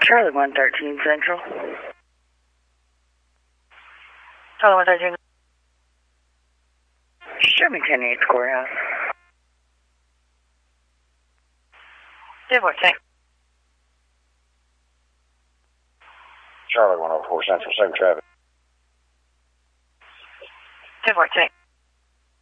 Charlie 113 Central. Charlie 113. Show me 10-8 Courthouse. 214. Charlie 104 Central, same traffic. 214.